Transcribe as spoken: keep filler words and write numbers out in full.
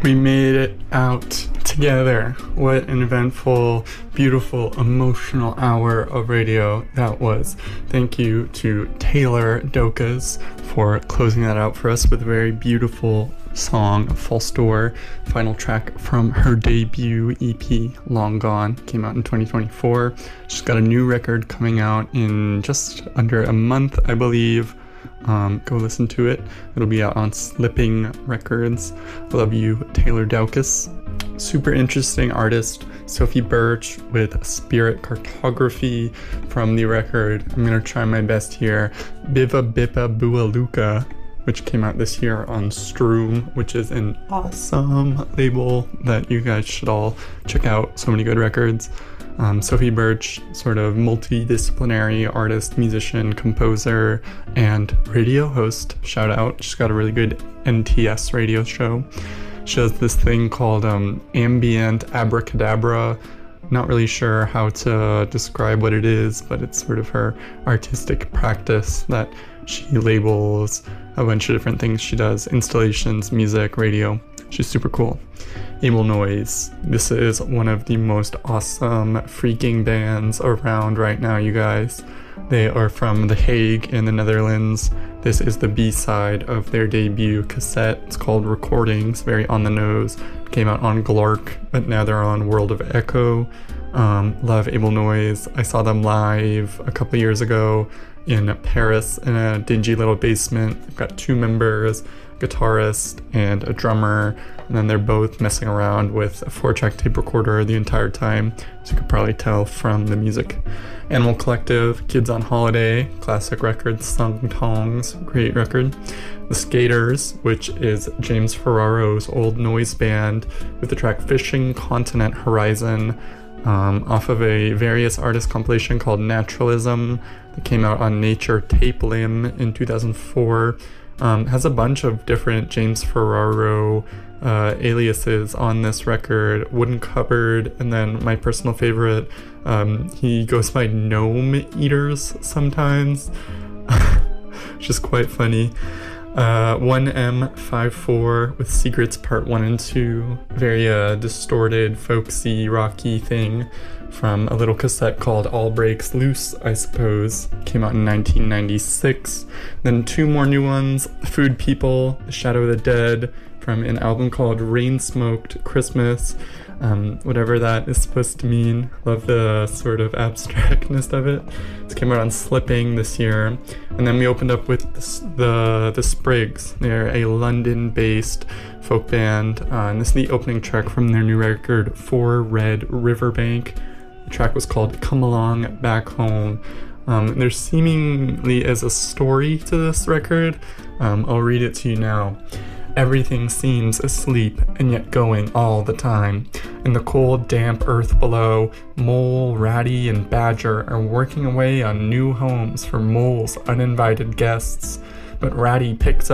We made it out together. What an eventful, beautiful, emotional hour of radio that was. Thank you to Taylor Dokas for closing that out for us with a very beautiful song, False Door, final track from her debut E P, Long Gone, came out in twenty twenty-four. She's got a new record coming out in just under a month, I believe. Um, go listen to it. It'll be out on Slipping Records. I love you, Taylor Dokas. Super interesting artist, Sophie Birch with Spirit Cartography from the record. I'm gonna try my best here. Biva Bippa Bualuka, which came out this year on Stroom, which is an awesome label that you guys should all check out. So many good records. Um, Sophie Birch, sort of multidisciplinary artist, musician, composer, and radio host. Shout out. She's got a really good N T S radio show. She does this thing called um, Ambient Abracadabra. Not really sure how to describe what it is, but it's sort of her artistic practice that she labels a bunch of different things she does. Installations, music, radio. She's super cool. Able Noise. This is one of the most awesome freaking bands around right now, you guys. They are from The Hague in the Netherlands. This is the B-side of their debut cassette. It's called Recordings, very on the nose. Came out on Glark, but now they're on World of Echo. Um, love Able Noise. I saw them live a couple years ago in Paris in a dingy little basement. They've got two members, guitarist and a drummer, and then they're both messing around with a four-track tape recorder the entire time, so you could probably tell from the music. Animal Collective, Kids on Holiday, classic record, Sung Tongs, great record. The Skaters, which is James Ferraro's old noise band, with the track Fishing Continent Horizon, um, off of a various artist compilation called Naturalism that came out on Nature Tape Limb in two thousand four. Um, has a bunch of different James Ferraro uh, aliases on this record. Wooden Cupboard, and then my personal favorite, um, he goes by Gnome Eaters sometimes, which is quite funny. Uh, one M fifty-four with Secrets Part one and two, very uh, distorted, folksy, rocky thing from a little cassette called All Breaks Loose, I suppose. Came out in nineteen ninety-six. Then two more new ones, Food People, The Shadow of the Dead, from an album called Rain Smoked Christmas, um, whatever that is supposed to mean. Love the sort of abstractness of it. It came out on Slipping this year. And then we opened up with the, the, the Sprigs. They're a London-based folk band, uh, and this is the opening track from their new record, For Red Riverbank. The track was called Come Along Back Home. Um, there seemingly is a story to this record. Um, I'll read it to you now. Everything seems asleep and yet going all the time. In the cold, damp earth below, Mole, Ratty, and Badger are working away on new homes for Mole's uninvited guests. But Ratty picks up